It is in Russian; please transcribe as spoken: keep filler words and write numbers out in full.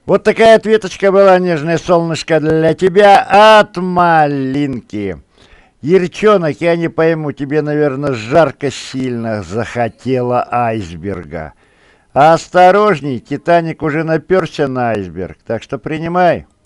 Вот такая ответочка была, нежное солнышко, для тебя от малинки. Ярчонок, я не пойму, тебе, наверное, жарко сильно захотела айсберга. А осторожней, Титаник уже наперся на айсберг, так что принимай.